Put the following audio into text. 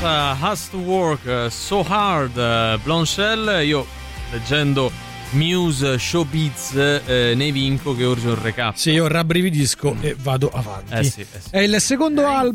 Has to Work So Hard, Blonshell. Io leggendo Muse Showbiz ne vinco che urge un recap. Sì, io rabbrividisco e vado avanti. Sì. È il secondo album